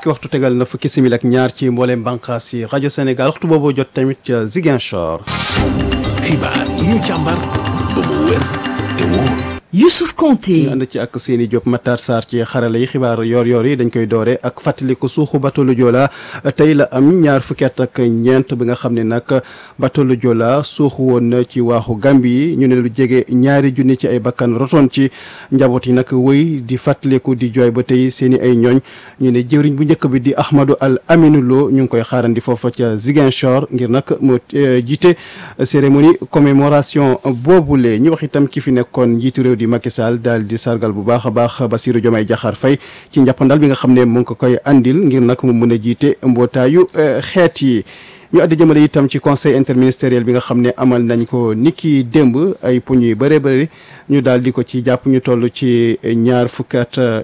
fukki waxtu tegal na fukki simili ak ñaar ci mboolem bànqaas yi rajo Sénégal waxtu boobu jot tamit ca Ziguinchor. xibaar yi ñu càmbar ba mu wér te wóor. Youssouf Konté ñu ànd ci ak Seyni Diop Matar Sarr ci xarala yi xibaar yor-yor yi dañ koy doore ak fàttaliku suuxu bateau le Joola tey la am ñaar fukki at ak ñeent bi nga xam ne nag bateau le Joola suuxu woon na ci waaxu Gambie yi ñu ne lu jege ñaari junni ci ay bakkan rotoon ci njaboot yi nag wëy di fàttaliku di jooy ba tey seeni ay ñooñ ñu ne jëwriñ bu njëkk bi di Ahmadou Al Aminou Lo ñu ngi koy xaarandi foofa ca Ziguinchor ngir nag mu jiite cérémonie commémoration boobule ñu wax itam ki fi nekkoon njiitu réew di Macky Sall daal di sargal bu baax a baax Bassirou Diomaye Diakhar Faye ci njàppandal bi nga xam ne mu ngi ko koy andil ngir nag mu mën a jiite mbootaayu xeet yi. ñu àddi jëmale itam ci conseil interministériel bi nga xam ne amal nañ ko niki démb ay poñ yu bëree bëri ñu daal di ko ci jàpp ñu toll ci ñaar fukk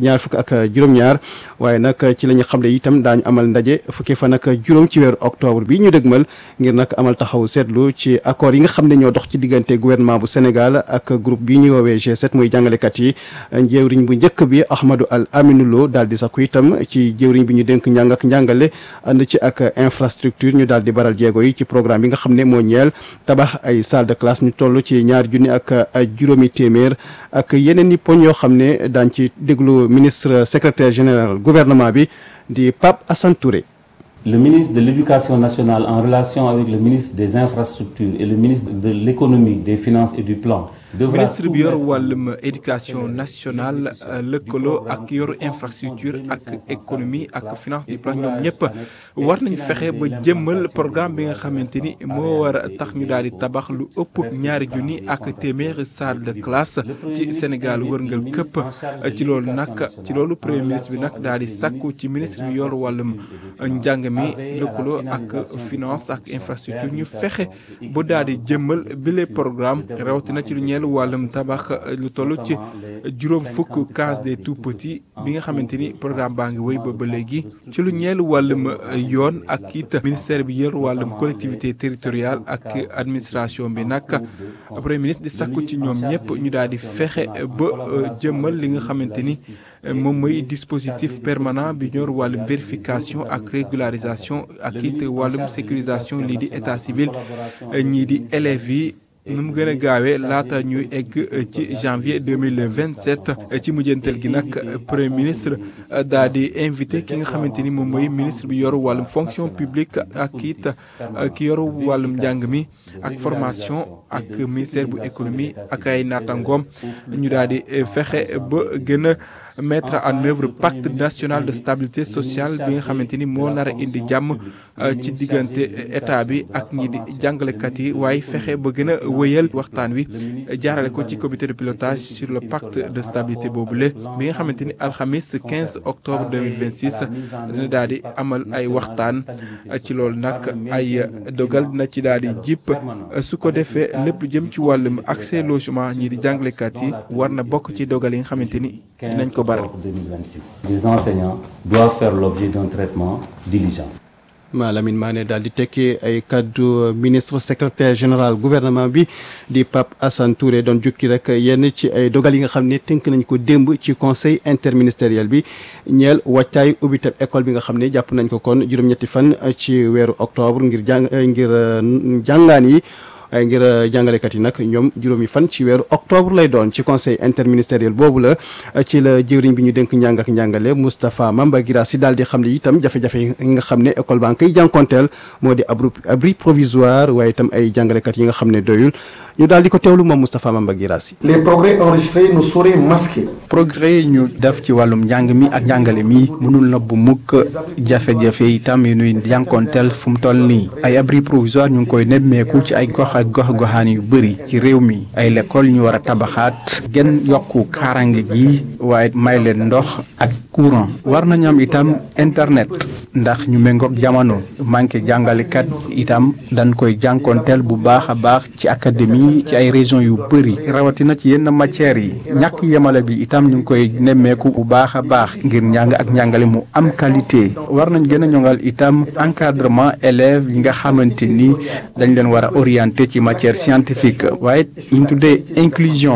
ak juróom-ñaar waaye nag ci la ñu xam ne itam daañu amal ndaje fukki fan ak juróom ci weeru octobre bi ñu dëgmal ngir nag amal taxaw seetlu ci accord yi nga xam ne ñoo dox ci diggante gouvernement bu Sénégal ak groupe bi ñu woowee G7 muy jàngalekat yi jëwriñ bu njëkk bi Ahmadou Al Aminou Lo daal di sakku itam ci jëwriñ bi ñu dénk njàng ak njàngale ànd ci ak infrastructure ñu daal di baral jéego yi ci programme bi nga xam ne moo ñeel tabax ay salle de classe ñu toll ci ñaar junni ak juróomi téeméer ak yeneen i poñ yoo xam ne daañ ci déglu ministre secrétaire général gouvernement bi di Pape Assane Touré. Le ministre de l'Éducation nationale en relation avec le ministre des infrastructures et le ministre de l'économie, des finances et du plan. ministre bi yor wàllum éducation nationale lëkkaloo ak yor infrastructure ak économie ak finance du plan ñoom ñëpp war nañ fexe ba jëmmal programme bi nga xamante ni moo war a tax ñu daal di tabax lu ëpp ñaari junni ak téeméeri salle de classe ci Sénégal wërngal këpp ci loolu premier ministre bi nag daal di sàkku ci ministre bi yor wàllum njàng mi lëkkaloo ak finance ak infrastructure ñu fexe ba daal di jëmmal bile programme rawatina ci lu ñeel wàllum tabax lu toll ci juróom fukk case des tout petits bi nga xamante ni programme baa ngi wéy ba léegi ci lu ñeel wàllum yoon ak it ministère bi yor wàllum collectivité territoriale ak administration bi nag premier ministre di sakku ci ñoom ñëpp ñu daal di fexe ba jëmmal li nga xamante ni moom mooy dispositif permanent bi ñor wàllum vérification ak régularisation ak it wàllum sécurisation lii di état civil ñii di élèves yi nu mu gën a gaawee laata ñuy egg ci janvier 2027 ci mujjantal gi nag premier ministre daal di invité ki nga xamante ni moom mooy ministre bi yor wàllum fonction publique ak it ki yor wàllum njàng mi ak formation ak ministère bu économie ak ay naataangoom ñu daal di fexe ba gën a mettre en œuvre pacte national de stabilité sociale bi nga xamante ni moo nar a indi jàmm ci diggante état bi ak ñi di jàngalekat yi waaye fexe ba gën a wëyal waxtaan wi jaarale ko ci comité de pilotage sur le pacte de stabilité boobule bi nga xamante ni alxamis 15 octobre 2026 dina daal di amal ay waxtaan ci loolu nag ay dogal dina ci daal di jip su ko defee lépp jëm ci wàllum accès logement ñi di jàngalekat yi war na bokk ci dogal yi nga xamante ni dinañ ko baral. 2026. Les enseignants doivent faire l'objet d'un traitement diligent. Malamine Mané daal di tekki ay kaddu ministre secrétaire général gouvernement bi di Pape Assane Touré doon jukki rek yenn ci ay dogal yi nga xam ne tënk nañ ko démb ci conseil interministériel bi ñeel wàccaay ubbitab école bi nga xam ne jàpp nañ ko kon juróom-ñetti fan ci weeru octobre ngir jàngaan yi waaye ngir jàngalekat yi nag ñoom juróomi fan ci weeru octobre lay doon ci conseil interministériel boobu la ci la jëwriñ bi ñu dénk njàng ak njàngale Moustapha Mamba Guirassy daal di xam ne itam jafe-jafe yi nga xam ne école baa ngi koy jànkonteel moo di abri provisoire waaye itam ay jàngalekat yi nga xam ne doyul ñu daal di ko teewlu moom Moustapha Mamba Guirassy. Les progrès enregistrés ne sauraient masquer. progrès ñu def ci wàllum njàng mi ak njàngale mi mënul na bu mukk jafe-jafe itam yu ñuy jànkonteel fu mu toll nii ay abri provisoire ñu ngi koy nemmeeku ci ay gox ak gox-goxaan yu bëri ci réew mi ay l'école ñu war a tabaxaat gën yokku kaarange gi waaye may leen ndox ak courant war nañu am itam internet ndax ñu méngoog jamono manqué jàngalekat itam dañ koy jànkonteel bu baax a baax ci académie ci ay régions yu bëri rawatina ci yenn matières yi ñàkk yemale bi itam ñu ngi koy nemmeeku bu baax a baax ngir njàng ak njàngale mu am qualité war nañ gën a ñongal itam encadrement élèves yi nga xamante ni dañ leen war a orienté ci matière scientifique waaye ñu tuddee inclusion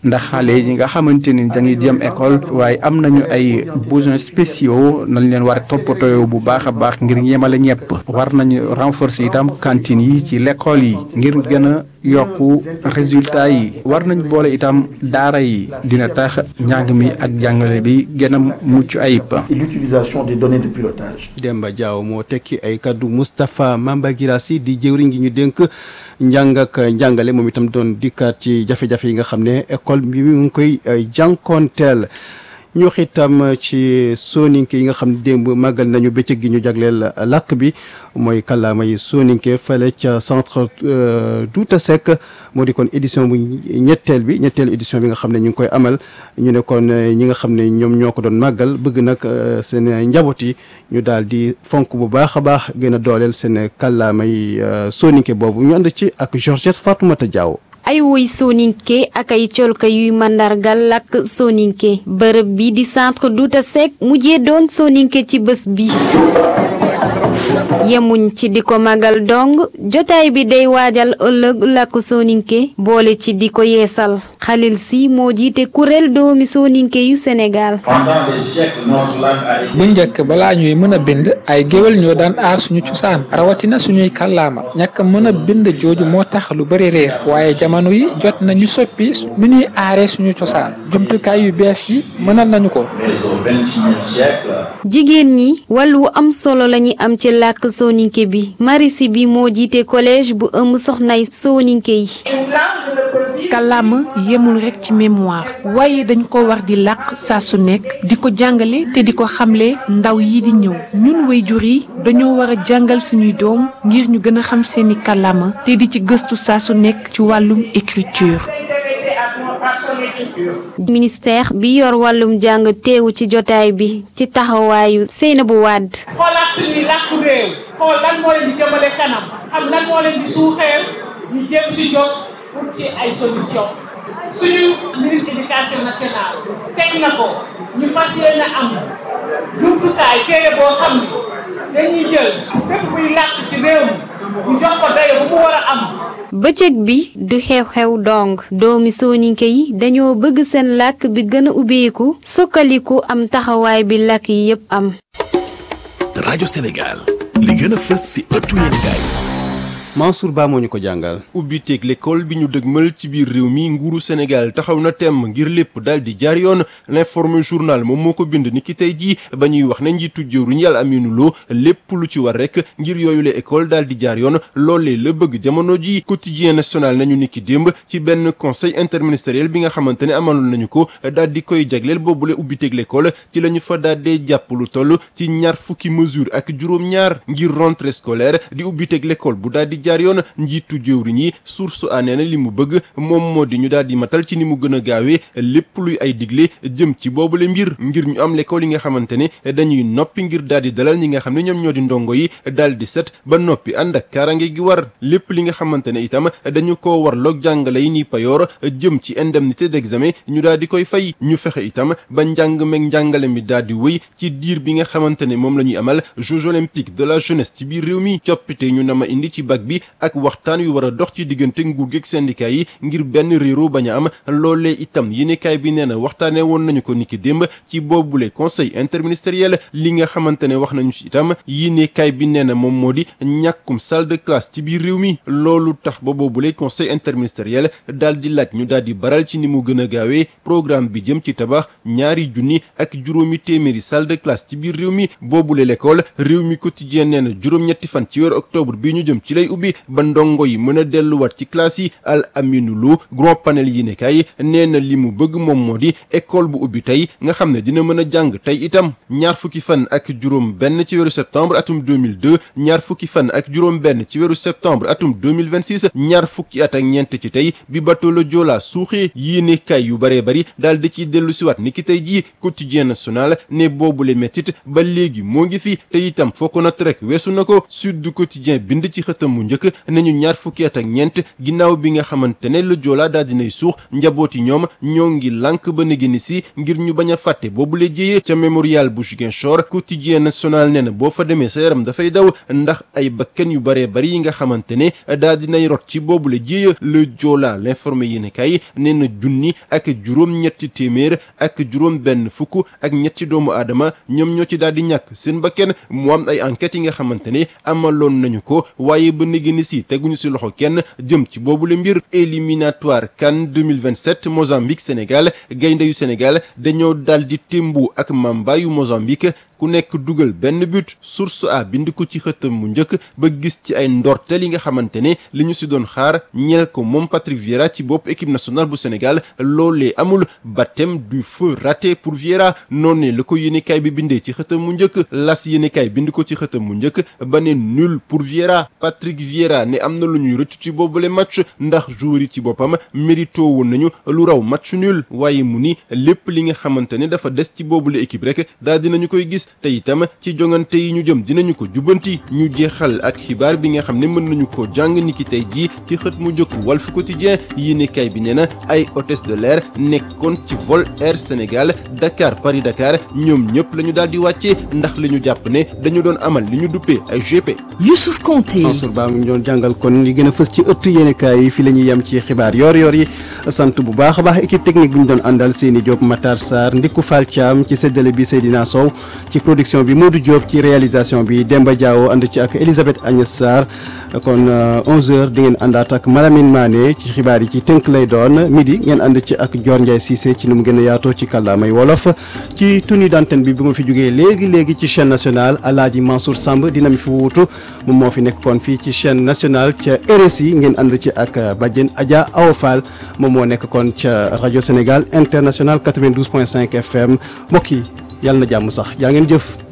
ndax xale yi nga xamante ni dañuy jëm école waaye am nañu ay besoins spéciaux nañ leen war a toppatoo bu baax a baax ngir yemale ñëpp war nañu renforcer itam cantine yi ci l'école yi ngir gën a yokku résultat yi war nañu boole itam daara yi dina tax njàng mi ak jàngale bi gën a mucc ayib. Et l'utilisation des données de pilotage. Demba Diaw moo tekki ay kaddu Moustapha Mamba Guirassy di jëwriñ gi ñu dénk njàng ak njàngale moom itam doon dikkaat ci jafe-jafe yi nga xam ne école bi mu ngi koy jànkoonteel. ñu wax itam ci soninke yi nga xam ne démb màggal nañu bëccëg gi ñu jagleel làkk bi mooy kàllaama yi soninke fële ca centre Douta Seck moo di kon édition bu ñetteelu édition bi nga xam ne ñu ngi koy amal ñu ne kon ñi nga xam ne ñoom ñoo ko doon màggal bëgg nag seen njaboot yi ñu daal di fonk bu baax a baax gën a dooleel seen kàllaama yi soninke boobu ñu ànd ci ak Georgette Fatoumata Diaw. ay woy soninke ak ay colka yuy mandargal lakk soninke bërëb bi di centre Douta Seck mujjee doon soninke ci bés bi yemuñ ci di ko magal dong jotaay bi day waajal ëllëg làkk soninke boole ci di ko yeesal Khalil Sy moo jiite kuréel doomi soninke yu Sénégal. bu njëkk balaa ñuy mën a bind ay géwél ñoo daan aar suñu cosaan rawatina suñuy kàllaama ñàkk mën a bind jooju moo tax lu bari réer waaye jamono yi jot nañu soppi nu ñuy aaree suñu cosaan jumtukaay yu bees yi mënal nañu ko. jigéen ñi wàllu am solo lañu am ci làkk soninke bi Marisi bi moo jiite collège bu ëmb soxnay soninke yi. kàllaama yemul rekk ci mémoire waaye dañ ko war di làkk saa su nekk di ko jàngale te di ko xamle ndaw yi di ñëw ñun waajur yi dañoo war a jàngal suñuy doom ngir ñu gën a xam seeni kàllaama te di ci gëstu saa su nekk ci wàllum écriture. ministère bi yor wàllum jàng teewu ci jotaay bi ci taxawaayu Seynabou Wade. xoolaat suñuy làkku réew xool lan moo leen di jëmale kanam xam lan moo leen di suuxeel ñu jéem si jóg pour ci ay solution suñu ministre éducation nationale teg na ko ñu fas yéene am jumtukaay téere boo xam ni dañuy jël bépp buy làkk ci réew mi ñu jox ko dayo bu mu war a am. bëccëg bi du xew-xew dong doomi soninke yi dañoo bëgg seen làkk bi gën a ubbeeku sokkaliku am taxawaay bi làkk yi yépp am. rajo Sénégal li gën a fës ci ëttu yéenekaay. Mansour Ba moo ñu ko jàngal. ubbiteeg l'école bi ñu dëgmal ci biir réew mi nguuru Sénégal taxaw na temm ngir lépp daal di jaar yoon l'informé journal moom moo ko bind ni ki tey jii ba ñuy wax ne njiitu jëwriñ Yàlla Aminu Lo lépp lu ci war rek ngir yooyu la école daal di jaar yoon loolee la bëgg jamono ji quotidien national nañu ni ki démb ci benn conseil interministériel bi nga xamante ne amaloon nañu ko daal di koy jagleel boobule ubbiteeg l'école ci la ñu fa daal dee jàpp lu toll ci ñaar fukki mesure ak juróom-ñaar ngir rentrée scolaire di ubbiteeg l'école bu daal di jaar yoon njiitu jëwriñ yi source a nee na li mu bëgg moom moo di ñu daal di matal ci ni mu gën a gaawee lépp luy ay digle jëm ci boobule mbir ngir ñu am l'école yi nga xamante ne dañuy noppi ngir daal di dalal ñi nga xam ne ñoom ñoo di ndongo yi daal di set ba noppi ànd ak kaaraange gi war lépp li nga xamante ne itam dañu ko warloog jàngale yi ni payoor jëm ci indemnité d'examen ñu daal di koy fay ñu fexe itam ba njàng meeg njàngale mi daal di wëy ci diir bi nga xamante ne moom la ñuy amal Jeux olympiques de la jeunesse ci biir réew mi coppite ñu nama indi ci bac bi ak waxtaan yu war a dox ci diggante nguur gi ak syndicat yi ngir benn réero bañ a am loolee itam yéenekaay bi nee na waxtaanee woon nañu ko niki démb ci boobule conseil interministériel li nga xamante ne wax nañu ci itam yéenekaay bi nee na moom moo di ñàkkum salle de classe ci biir réew mi loolu tax ba boobule conseil interministériel daal di laaj ñu daal di baral ci ni mu gën a gaawee programme bi jëm ci tabax 2,000 ak juróomi téeméeri salle de classe ci biir réew mi boobule l'école réew mi quotidien nee na juróom-ñetti fan ci weeru octobre bi ñu jëm ci lay ubbi ba ndongo yi mën a delluwaat ci classe yi Al Aminu Lo grand panel yi ne kay nee na li mu bëgg moom moo di école bu ubbi tey nga xam ne dina mën a jàng tey itam ñaar fukki fan ak juróom benn ci weeru septembre atum 2002 ñaar fukki fan ak juróom benn ci weeru septembre atum 2026 ñaar fukki at ak ñeent ci tey bi bateau le Joola suuxee yéene kay yu baree bari daal di ciy dellu siwaat ni ki tey jii quotidien national ne boobule mettit ba léegi moo ngi fi te itam foo ko natt rek weesu na ko Sud du Quotidien bind ci xëtamu njëkk nañu ñaar fukki at ak ñeent ginnaaw bi nga xamante ne le Joola daal dinay suux njabooti ñoom ñoo ngi lànk ba négéni si ngir ñu bañ a fàtte boobu la jéyee ca mémorial bu Ziguinchor. quotidien national nee na boo fa demee sa yaram dafay daw ndax ay bakkan yu baree bari yi nga xamante ne daal dinay rot ci boobu la jéyee le Joola l'informé yéen kay nee na junni ak juróom-ñetti téeméer ak juróom benn fukk ak ñetti doomu aadama ñoom ñoo ci daal di ñàkk seen bakkan mu am ay enquêtes yi nga xamante ne amaloon nañu ko waaye ba négéni si teguñu si loxo kenn jëm ci boobu la mbir. éliminatoire CAN 2027 Mozambique Sénégal gaynde yu Sénégal dañoo daal di témbu ak Mamba yu Mozambique ku nekk dugal benn but. source a bind ko ci xëtam mu njëkk ba gis ci ay ndorteel yi nga xamante ne li ñu si doon xaar ñeel ko moom Patrick Vieira ci bopp équipe nationale bu Sénégal loolee amul. baptême du feu raté pour Vieira noonu la ko yéenekaay bi bindee ci xëtam mu njëkk. las yéenekaay bind ko ci xëtam mu njëkk ba ne nul pour Vieira. Patrick Vieira ne am na lu ñuy rëccu ci boobule match ndax joueur yi ci boppam mérito woon nañu lu raw match nul waaye mu ni lépp li nga xamante ne dafa des ci boobule équipe rek daal dinañu koy gis te itam ci jongante yi ñu jëm dinañu ko jubbanti. ñu jeexal ak xibaar bi nga xam ne mën nañu ko jàng niki tey jii ci xët mu njëkk Walf Quotidien yéenekaay bi nee na ay hôtesse de l'air nekkoon ci vol Air Sénégal Dakar Paris Dakar ñoom ñëpp la ñu daal di wàccee ndax li ñu jàpp ne dañu doon amal li ñu duppee ay GP. Youssouf Konté. Mansour Ba mu ngi doon jàngal kon li gën a fës ci ëtt yéenekaay yi fi la ñuy yem ci xibaar yor-yor yi sant bu baax a baax équipe technique bi ñu doon àndal Seyni Diop Matar Sarr Ndiku Fall Thiam ci séddale bi Seydina Sow ci production bi Modou Diop ci réalisation bi Demba Diawo ànd ci ak Elisabeth Agnès Sarr kon 11h di ngeen àndaat ak Malamine Mané ci xibaar yi ci tënk lay doon midi ngeen ànd ci ak Dior Ndiaye Cissé ci nu mu gën a yaatoo ci kàllaamay wolof ci tenue d'antenne bi ma fi jógee léegi ci chaîne nationale Alaaji Mansour Samb dina mi fi wuutu moom moo fi nekk kon fii ci chaîne nationale ca RSI ngeen ànd ci ak Badiane Adja Awa Fall moom moo nekk kon ca rajo Sénégal international 92.5 FM mbokk yi yàlla na jàmm sax yaa ngeen jëf.